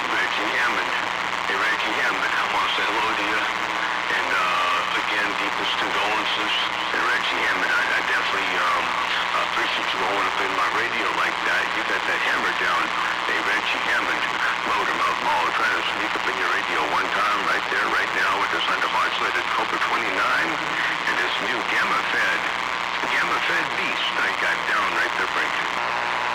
Reggie Hammond. Hey, Reggie Hammond, I want to say hello to you.